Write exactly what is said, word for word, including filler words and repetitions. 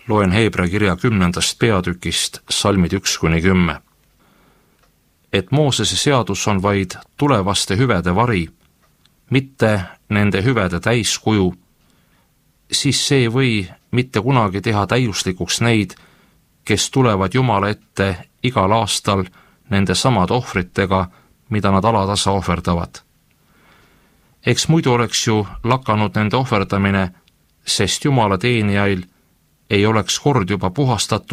loen Heebra kirja kümnendast peatükist salmid üks kuni kümme. Et Moosese seadus on vaid tulevaste hüvede vari, mitte nende hüvede täiskuju, siis see ei või mitte kunagi teha täiuslikuks neid, kes tulevad Jumala ette igal aastal nende samad ohvritega, mida nad alatasa ohverdavad. Eks muidu oleks ju lakanud nende ohverdamine, sest Jumala teenijail ei oleks kord juba puhastatud